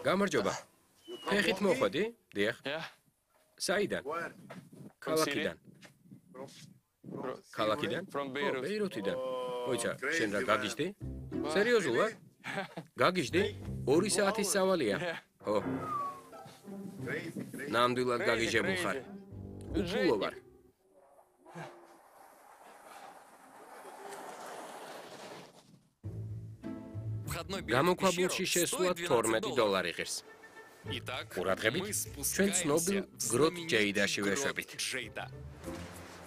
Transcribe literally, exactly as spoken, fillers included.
გამარჯობა. ფეხით მოხვედი? დიახ. საიდან? ქალაქიდან. ქალაქიდან? ბეირუთიდან. მოიცა, შენ რა გაგიჟდი? სერიოზულად? გაგიჟდი? ორი საათის სავალია. ხო. ნამდვილად გაგიჟებულ ხარ. უხულო ვარ. გამოქვაბულში შესვლა თორმეტი დოლარი ღირს. ყურადღებით, ჩვენ ცნობილ გროტ ჯეიდაში ვეშვებით.